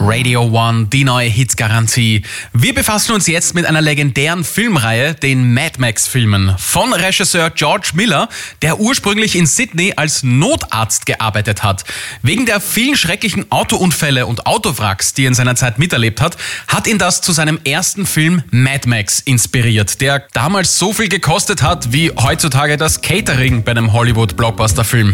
Radio One, die neue Hitgarantie. Wir befassen uns jetzt mit einer legendären Filmreihe, den Mad Max-Filmen. Von Regisseur George Miller, der ursprünglich in Sydney als Notarzt gearbeitet hat. Wegen der vielen schrecklichen Autounfälle und Autowracks, die er in seiner Zeit miterlebt hat, hat ihn das zu seinem ersten Film Mad Max inspiriert, der damals so viel gekostet hat wie heutzutage das Catering bei einem Hollywood-Blockbuster-Film.